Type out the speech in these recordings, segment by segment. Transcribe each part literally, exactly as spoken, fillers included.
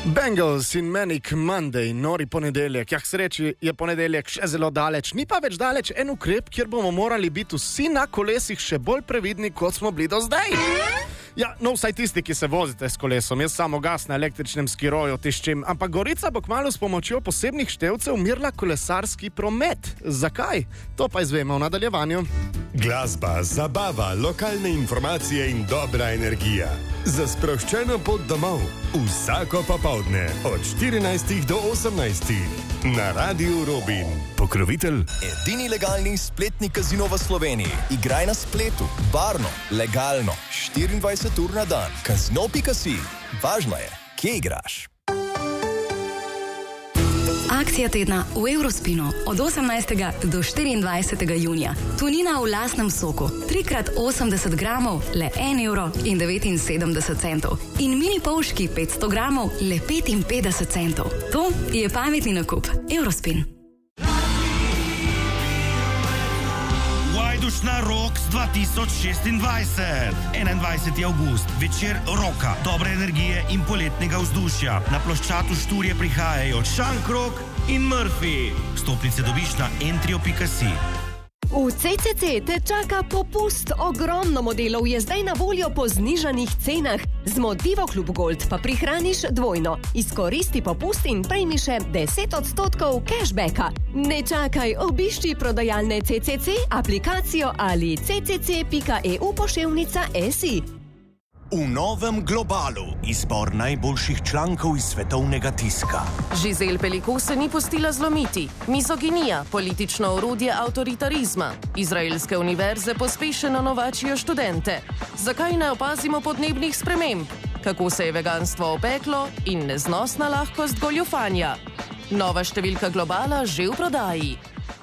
Bengals in Manic Monday, nori ponedeljek. Ja, k sreči je ponedeljek še zelo daleč. Ni pa več daleč en ukrep, kjer bomo morali biti vsi na kolesih še bolj previdni, kot smo bili do zdaj. Ja, no vsaj tisti, ki se vozite s kolesom. Jaz samo gas na električnem skiroju tiščim. Ampak Gorica bo kmalu s pomočjo posebnih števcev umirila kolesarski promet. Zakaj? To pa izvemo v nadaljevanju. Glasba, zabava, lokalne informacije in dobra energija. Za sproščeno pot domov. Vsako popoldne od štirinajstih do osemnajstih na Radiu Robin. Pokrovitelj edini legalni spletni kazino v Sloveniji. Igraj na spletu, varno, legalno, štiriindvajset ur na dan. Kazino pika si. Važno je, kje igraš. Akcija tedna v Eurospinu od osemnajstega do štiriindvajsetega junija. Tunina v lastnem soku, tri krat osemdeset gramov, le en evro in devetinsedemdeset centov. In mini polški petsto gramov, le petinpetdeset centov. To je pametni nakup. Eurospin. Vajdušna Rocks dva tisoč šestindvajset. enaindvajseti avgust, večer roka, dobre energije in poletnega vzdušja. Na ploščadu Šturje prihajajo Šankrok in Murphy. Stopnice dobiš na entrio pika si. V C C C te čaka popust. Ogromno modelov je zdaj na voljo po znižanih cenah. Z Motivo Klub Gold pa prihraniš dvojno. Izkoristi popust in prejmi še deset odstotkov cashbacka. Ne čakaj, obišči prodajalne C C C, aplikacijo ali c c c pika e u poševnica si. V novem Globalu izbor najboljših člankov iz svetovnega tiska. Giselle Pelicot se ni pustila zlomiti. Mizoginija, politično orodje avtoritarizma. Izraelske univerze pospešeno novačijo študente. Zakaj ne opazimo podnebnih sprememb? Kako se je veganstvo opeklo in neznosna lahkost goljufanja? Nova številka Globala že v prodaji.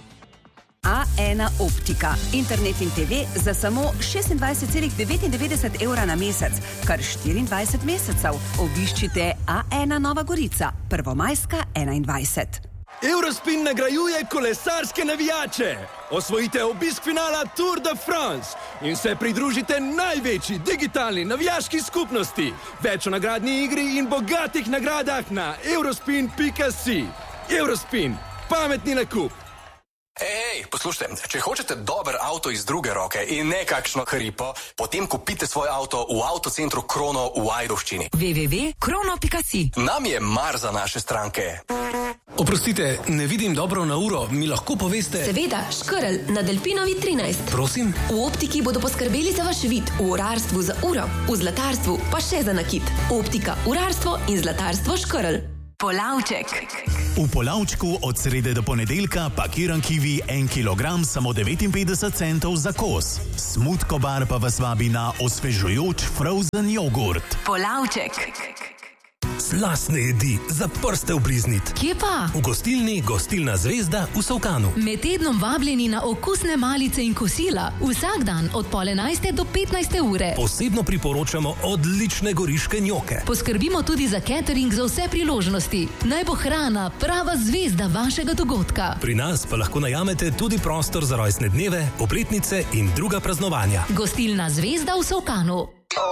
A ena Optika. Internet in te ve za samo šestindvajset celih devetindevetdeset evra na mesec, kar štiriindvajset mesecev. Obiščite A ena Nova Gorica, Prvomajska enaindvajset. Eurospin nagrajuje kolesarske navijače. Osvojite obisk finala Tour de France in se pridružite največji digitalni navijaški skupnosti. Več o nagradni igri in bogatih nagradah na eurospin pika si. Eurospin, pametni nakup. Ej, poslušajte, če hočete dober avto iz druge roke in ne kakšno hripo, potem kupite svoj avto v avtocentru Krono v Ajdovščini. w w w pika krono pika si. Nam je mar za naše stranke. Oprostite, ne vidim dobro na uro, mi lahko poveste? Seveda, Škrl na Delpinovi trinajst. Prosim? V optiki bodo poskrbeli za vaš vid, v urarstvu za uro, v zlatarstvu pa še za nakit. Optika, urarstvo in zlatarstvo Škrl. Polavček. V Polavčku od srede do ponedeljka pakiran kivi en kilogram samo devetinpetdeset centov za kos. Smutko bar pa vas vabi na osvežujoč frozen jogurt. Polavček. Slastne jedi za prste obliznit. Kje pa? V gostilni Gostilna Zvezda v Solkanu. Med tednom vabljeni na okusne malice in kosila. Vsak dan od pol enajste do petnajste ure. Posebno priporočamo odlične goriške njoke. Poskrbimo tudi za catering za vse priložnosti. Naj bo hrana prava zvezda vašega dogodka. Pri nas pa lahko najamete tudi prostor za rojstne dneve, obletnice in druga praznovanja. Gostilna Zvezda v Solkanu.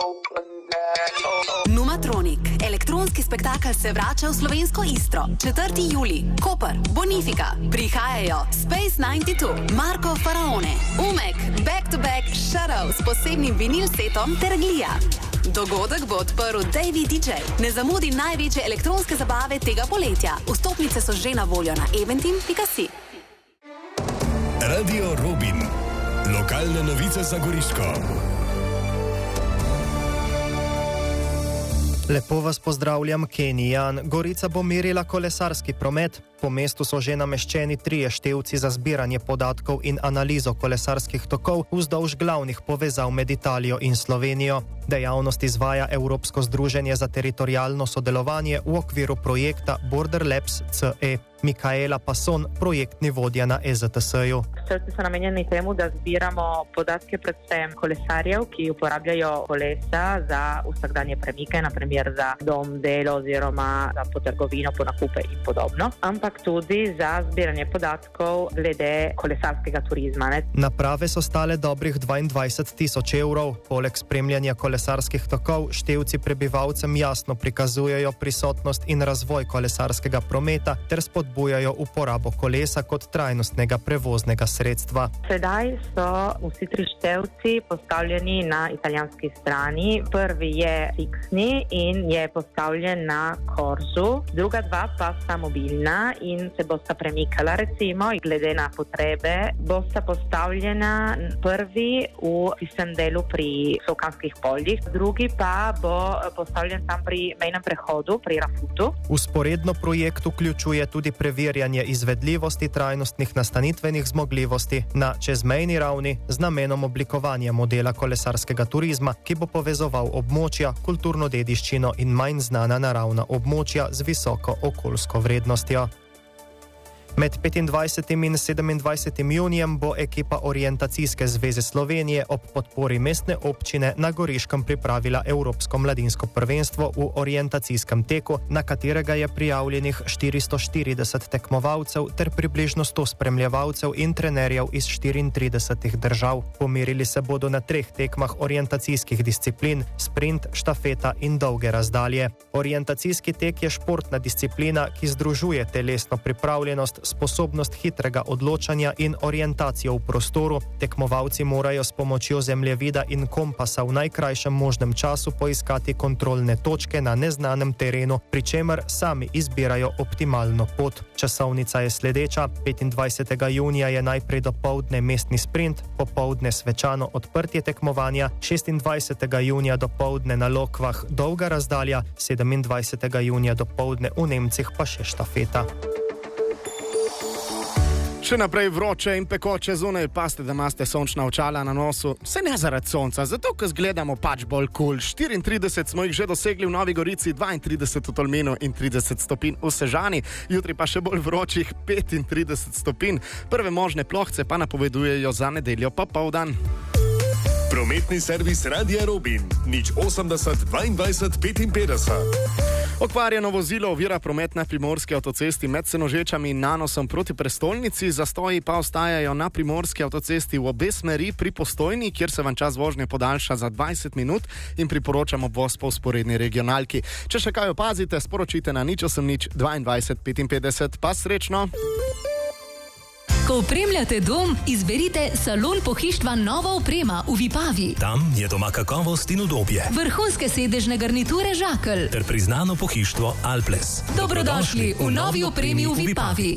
Numatronik. Elektronski spektakel se vrača v slovensko Istro. četrti julij. Koper, Bonifika. Prihajajo Space devetdeset dva, Marko Faraone, Umek, Back to Back, Shadow s posebnim vinil setom ter Glija. Dogodek bo odprl David D J. Ne zamudi največje elektronske zabave tega poletja. Vstopnice so že na voljo na eventim pika si. Radio Robin. Lokalne novice za Goriško. Lepo vas pozdravljam, Kenijan. Gorica bo merila kolesarski promet. Po mestu so že nameščeni trije števci za zbiranje podatkov in analizo kolesarskih tokov vzdolž glavnih povezav med Italijo in Slovenijo. Dejavnost izvaja Evropsko združenje za teritorijalno sodelovanje v okviru projekta Border Labs C E. Mikaela Pason, projektni vodja na E Z T S-ju. Sredstva so namenjeni temu, da zbiramo podatke predvsem kolesarjev, ki uporabljajo kolesa za vsakdanje premike, na primer za dom, delo oziroma za potrgovino, po nakupe in podobno. Ampak ampak tudi za zbiranje podatkov glede kolesarskega turizma. Ne? Naprave so stale dobrih dvaindvajset tisoč evrov. Poleg spremljanja kolesarskih tokov, števci prebivalcem jasno prikazujejo prisotnost in razvoj kolesarskega prometa ter spodbujajo uporabo kolesa kot trajnostnega prevoznega sredstva. Sedaj so vsi tri števci postavljeni na italijanski strani. Prvi je fiksni in je postavljen na korzu, druga dva pa sta mobilna in se bosta premikala, recimo, glede na potrebe, bosta postavljena prvi v tistem delu pri Sokanskih poljih, drugi pa bo postavljen tam pri mejnem prehodu, pri Rafutu. Usporedno projekt vključuje tudi preverjanje izvedljivosti trajnostnih nastanitvenih zmogljivosti na čezmejni ravni z namenom oblikovanja modela kolesarskega turizma, ki bo povezoval območja, kulturno dediščino in manj znana naravna območja z visoko okoljsko vrednostjo. Med petindvajsetim in sedemindvajsetim junijem bo ekipa Orientacijske zveze Slovenije ob podpori mestne občine na Goriškem pripravila Evropsko mladinsko prvenstvo v orientacijskem teku, na katerega je prijavljenih štiristo štirideset tekmovalcev ter približno sto spremljevalcev in trenerjev iz štiriintridesetih držav. Pomerili se bodo na treh tekmah orientacijskih disciplin: sprint, štafeta in dolge razdalje. Orientacijski tek je športna disciplina, ki združuje telesno pripravljenost, sposobnost hitrega odločanja in orientacijo v prostoru. Tekmovalci morajo s pomočjo zemljevida in kompasa v najkrajšem možnem času poiskati kontrolne točke na neznanem terenu, pri čemer sami izbirajo optimalno pot. Časovnica je sledeča: petindvajsetega junija je najprej dopoldne mestni sprint, popoldne svečano odprtje tekmovanja, šestindvajsetega junija dopoldne na Lokvah dolga razdalja, sedemindvajsetega junija dopoldne v Nemcih pa še štafeta. Še naprej vroče in pekoče zunaj, paste, da imate sončna očala na nosu. Se ne zaradi sonca, zato ker zgledamo pač bolj kul. Cool. štiriintrideset smo jih že dosegli v Novi Gorici, dvaintrideset v Tolminu in trideset stopinj v Sežani. Jutri pa še bolj vročih, petintrideset stopinj. Prve možne plohce pa napovedujejo za nedeljo popoldan. Prometni servis Radia Robin, nič osemdeset dvaindvajset petinpetdeset. Okvarjeno vozilo ovira promet na primorski avtocesti med Senožečami in Nanosom proti prestolnici, zastoji pa ostajajo na primorski avtocesti v obe smeri pri Postojni, kjer se vam čas vožnje podaljša za dvajset minut in priporočamo voz po vzporedni regionalki. Če še kaj opazite, sporočite na nič osem nič dvaindvajset petinpetdeset. Pa srečno! Ko opremljate dom, izberite Salon pohištva Nova oprema v Vipavi. Tam je doma kakovost in udobje. Vrhunske sedežne garniture Žakelj ter priznano pohištvo Alples. Dobrodošli v novi opremi v Vipavi.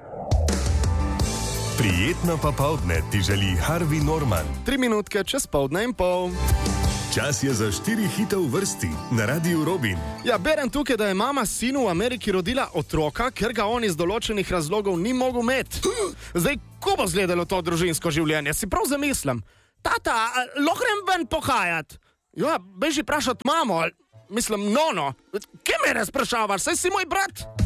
Prijetno popoldne ti želi Harvey Norman. Tri minutke čez poldne in pol. Čas je za štiri hite v vrsti na Radiu Robin. Ja, berem tukaj, da je mama sinu v Ameriki rodila otroka, ker ga on iz določenih razlogov ni mogel imeti. Zdaj, ko bo izgledalo to družinsko življenje, si prav zamislim. Tata, lahko grem ven pohajat? Ja, beži prašat mamo, mislim, nono. Kje me razprašavaš, saj si moj brat?